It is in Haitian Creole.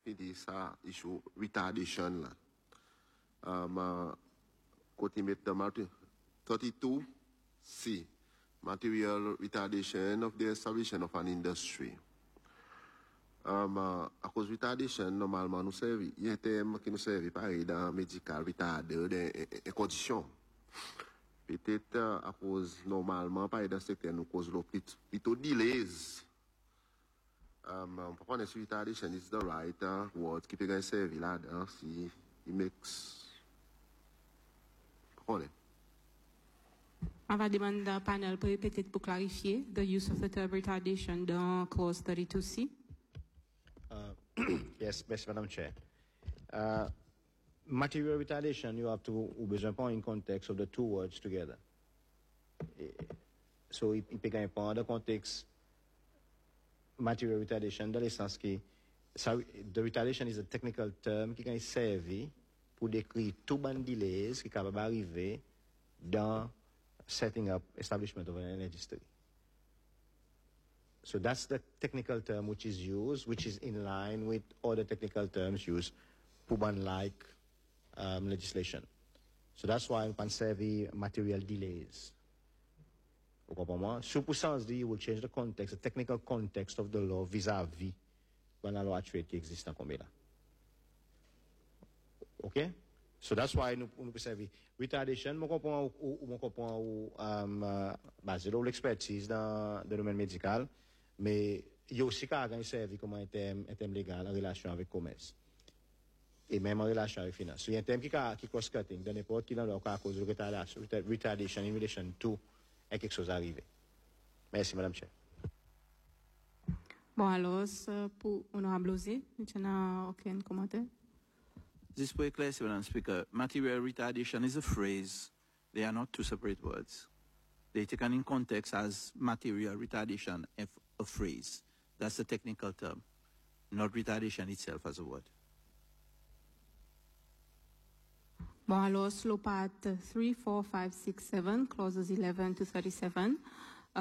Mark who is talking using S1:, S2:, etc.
S1: fini ça issue retardation là. Côté mettre 32C, material retardation of the establishment of an industry. À cause de retardation, normalement, nous servons, il y a un terme qui nous sert pareil dans médical, retardé des conditions. Peut-être à cause, normalement, pareil dans ce secteur, nous cause plutôt delays. On peut prendre retardation is the right word qui peut servir là-dedans si it makes. On
S2: va demander au panel peut-être pour clarifier the use of the term retardation dans clause 32C.
S3: Yes, Madam Chair. Material retardation, you have to besoin pas in context of the two words together. So, il peut gagner pas dans le contexte material retardation dans le sens que the retardation is a technical term qui est servi pour décrire tout ban delays qui est capable d'arriver dans setting up establishment of an industry. So that's the technical term which is used, which is in line with other technical terms used for ban-like legislation. So that's why we can serve material delays. So, pour sens you will change the context, the technical context of the law vis-à-vis when la loi actuelle qui existe en Combela. Okay? So that's why nous serve retardation. Je comprends basé sur l'expertise dans le domaine médical, mais il y a aussi qu'à servi comme un terme légal en relation avec le commerce. Et même en relation avec la finance. So, il y a un terme qui est cross-cutting dans n'importe qui dans le cas à cause de retardation in relation to et quelque chose arrivé. Merci, Madame Chair.
S2: Bon, alors, pour Honorable Ozé, tu n'as aucun commentaire?
S4: This way, clear, Madam Speaker. Material retardation is a phrase. They are not two separate words. They taken in context as material retardation, a phrase. That's the technical term, not retardation itself as a word.
S2: Bon, alors, slow part 3, 4, 5, 6, 7, clauses 11 to 37.